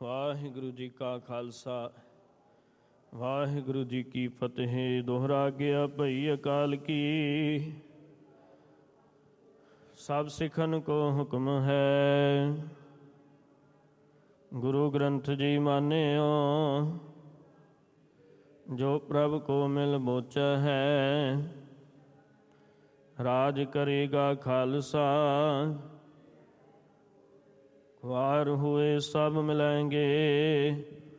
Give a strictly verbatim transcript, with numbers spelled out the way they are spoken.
ਵਾਹਿਗੁਰੂ ਜੀ ਕਾ ਖਾਲਸਾ ਵਾਹਿਗੁਰੂ ਜੀ ਕੀ ਫਤਿਹ। ਦੋਹਰਾ ਗਿਆ ਭਈ ਅਕਾਲ ਕੀ, ਸਭ ਸਿੱਖਨ ਕੋ ਹੁਕਮ ਹੈ। ਗੁਰੂ ਗ੍ਰੰਥ ਜੀ ਮਾਨਿਓ, ਜੋ ਪ੍ਰਭ ਕੋ ਮਿਲ ਬੋਚਾ ਹੈ। ਰਾਜ ਕਰੇਗਾ ਖਾਲਸਾ, ਵਾਰ हुए सब मिलाएंगे।